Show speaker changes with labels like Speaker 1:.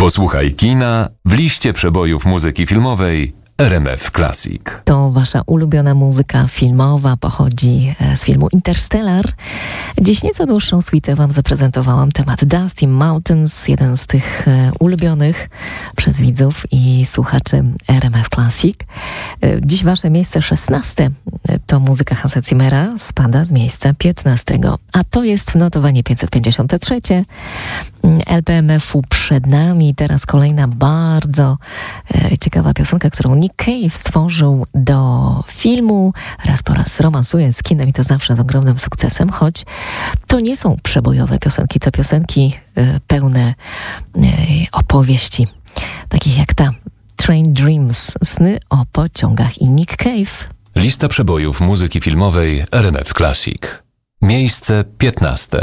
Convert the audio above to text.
Speaker 1: Posłuchaj kina w liście przebojów muzyki filmowej RMF Classic.
Speaker 2: To wasza ulubiona muzyka filmowa pochodzi z filmu Interstellar. Dziś nieco dłuższą suitę wam zaprezentowałam. Temat Dusty Mountains, jeden z tych ulubionych przez widzów i słuchaczy RMF Classic. Dziś wasze miejsce 16 to muzyka Hansa Zimmera, spada z miejsca 15. A to jest notowanie 553. LPMF-u przed nami. Teraz kolejna bardzo ciekawa piosenka, którą Nick Cave stworzył do filmu. Raz po raz romansuje z kinem i to zawsze z ogromnym sukcesem, choć to nie są przebojowe piosenki, to piosenki pełne opowieści, takich jak ta Train Dreams, sny o pociągach i Nick Cave.
Speaker 1: Lista przebojów muzyki filmowej RMF Classic. Miejsce 15.